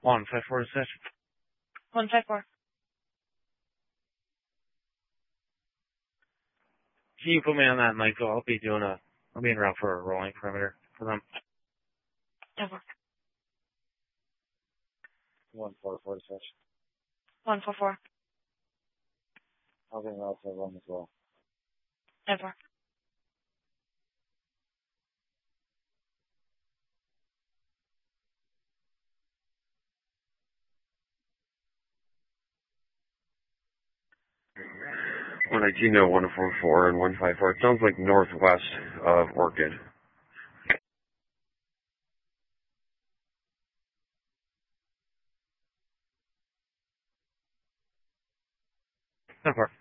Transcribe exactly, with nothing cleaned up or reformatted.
One five four six. One five four. Can you put me on that, Michael? I'll be doing a, I'll be in route for a rolling perimeter for them. Over. One four four six. One four four. I'll be in route for one as well. Over. one nineteen to one four four and one five four. It sounds like northwest of Orchid. Over.